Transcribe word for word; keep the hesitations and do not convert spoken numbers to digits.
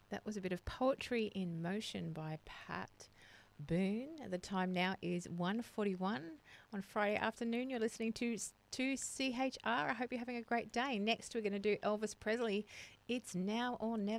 That was a bit of Poetry in Motion by Pat Boone. The time now is one forty-one on Friday afternoon. You're listening to to C H R. I hope you're having a great day. Next, we're going to do Elvis Presley. It's Now or Never.